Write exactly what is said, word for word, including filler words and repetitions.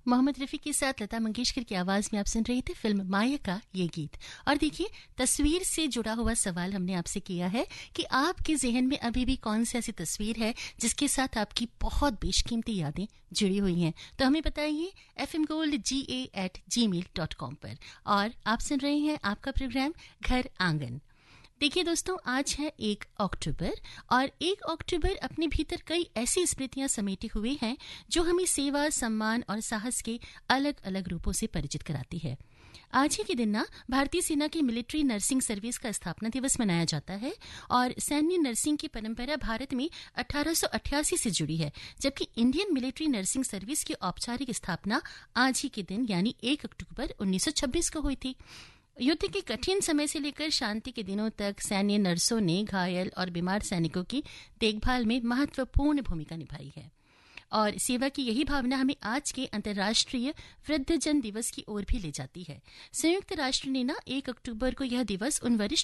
मोहम्मद रफ़ी के साथ लता मंगेशकर की आवाज में आप सुन रहे थे फिल्म माया का ये गीत। और देखिए, तस्वीर से जुड़ा हुआ सवाल हमने आपसे किया है कि आपके ज़हन में अभी भी कौन सी ऐसी तस्वीर है जिसके साथ आपकी बहुत बेशकीमती यादें जुड़ी हुई हैं। तो हमें बताइए एफ एम गोल्ड जी ए एट जी मेल डॉट कॉम पर। और आप सुन रहे हैं आपका प्रोग्राम घर आंगन। देखिए दोस्तों, आज है एक अक्टूबर और एक अक्टूबर अपने भीतर कई ऐसी स्मृतियां समेटे हुए हैं जो हमें सेवा, सम्मान और साहस के अलग अलग रूपों से परिचित कराती है। आज ही के दिन ना भारतीय सेना की मिलिट्री नर्सिंग सर्विस का स्थापना दिवस मनाया जाता है और सैन्य नर्सिंग की परंपरा भारत में अठारह सौ अट्ठासी से जुड़ी है, जबकि इंडियन मिलिट्री नर्सिंग सर्विस की औपचारिक स्थापना आज ही के दिन यानी एक अक्टूबर उन्नीस सौ छब्बीस को हुई थी। युद्ध के कठिन समय से लेकर शांति के दिनों तक सैन्य नर्सों ने घायल और बीमार सैनिकों की देखभाल में महत्वपूर्ण भूमिका निभाई है और सेवा की यही भावना हमें आज के अंतर्राष्ट्रीय वृद्धजन दिवस की ओर भी ले जाती है। संयुक्त राष्ट्र ने ना एक अक्टूबर को यह दिवस उन वरिष्ठ